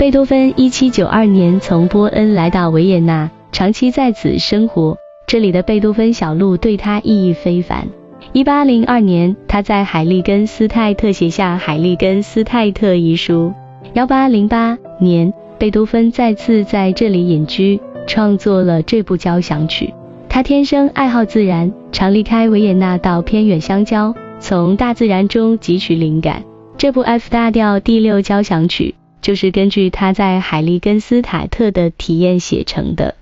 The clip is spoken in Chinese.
贝多芬1792年从波恩来到维也纳，长期在此生活，这里的贝多芬小路对他意义非凡。1802年，他在海利根斯泰特写下《海利根斯泰特》一书。1808年，贝多芬再次在这里隐居，创作了这部交响曲。他天生爱好自然，常离开维也纳到偏远乡郊，从大自然中汲取灵感。这部 F 大调第6交响曲就是根据他在海利根斯塔特的体验写成的。